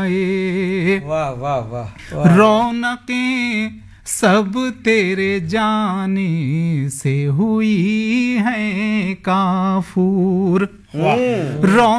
आए। वाह वाह वाह। रौनकें सब तेरे जाने से हुई हैं काफूर।